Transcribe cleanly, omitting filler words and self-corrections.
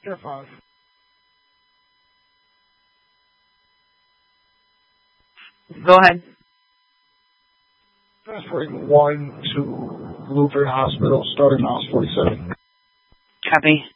Air 5. Go ahead. Transferring 1 to Blueprint Hospital, starting Miles 47. Copy.